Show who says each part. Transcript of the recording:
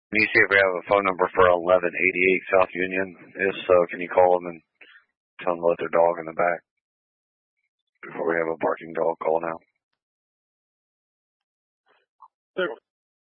Speaker 1: Can you see if we have a phone number for 1188 South Union? If so, can you call them and tell them to let their dog in the back before we have a barking dog calling out?